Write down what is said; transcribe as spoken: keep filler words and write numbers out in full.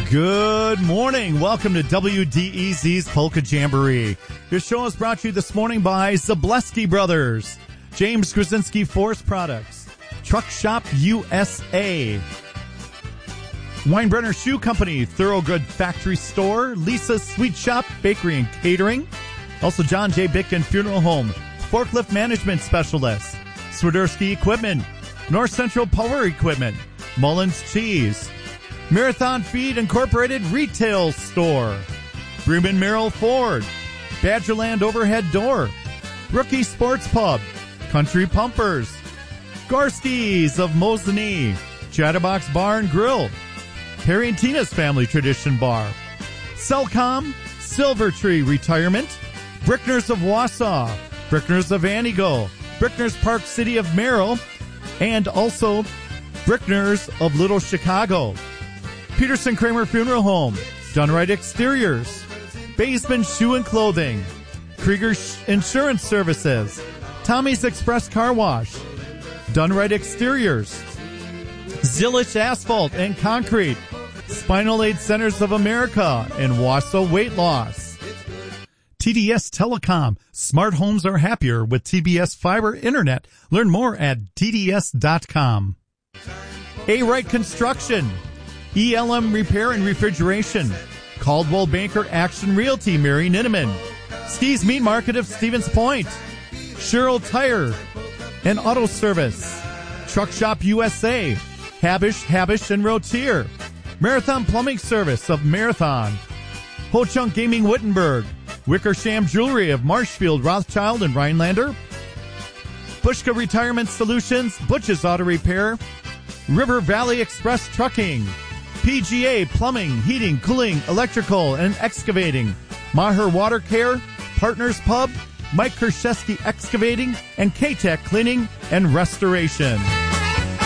Good morning. Welcome to W D E Z's Polka Jamboree. Your show is brought to you this morning by Zableski Brothers, James Krasinski Forest Products, Truck Shop U S A, Weinbrenner Shoe Company, Thoroughgood Factory Store, Lisa's Sweet Shop, Bakery and Catering, also John J. Bicken Funeral Home, Forklift Management Specialist, Swiderski Equipment, North Central Power Equipment, Mullins Cheese, Marathon Feed Incorporated Retail Store, Bremen Merrill Ford, Badgerland Overhead Door, Rookie Sports Pub, Country Pumpers, Gorski's of Mosinee, Chatterbox Bar and Grill, Perry and Tina's Family Tradition Bar, Cellcom, Silver Tree Retirement, Brickners of Wausau, Brickners of Anigo, Brickners Park City of Merrill, and also Brickners of Little Chicago, Peterson Kramer Funeral Home, Dunright Exteriors, Baseman Shoe and Clothing, Krieger Insurance Services, Tommy's Express Car Wash, Dunright Exteriors, Zillich Asphalt and Concrete, Spinal Aid Centers of America, and Wausau Weight Loss. T D S Telecom. Smart homes are happier with T B S Fiber Internet. Learn more at T D S dot com. A-Right Construction, E L M Repair and Refrigeration, Caldwell Banker Action Realty, Mary Ninneman, Skis Meat Market of Stevens Point, Sherrill Tire and Auto Service, Truck Shop U S A, Habish, Habish and Rotier, Marathon Plumbing Service of Marathon, Ho Chunk Gaming Wittenberg, Wickersham Jewelry of Marshfield, Rothschild and Rhinelander, Bushka Retirement Solutions, Butch's Auto Repair, River Valley Express Trucking, P G A Plumbing, Heating, Cooling, Electrical, and Excavating, Maher Water Care, Partners Pub, Mike Kershesky Excavating, and K-Tech Cleaning and Restoration.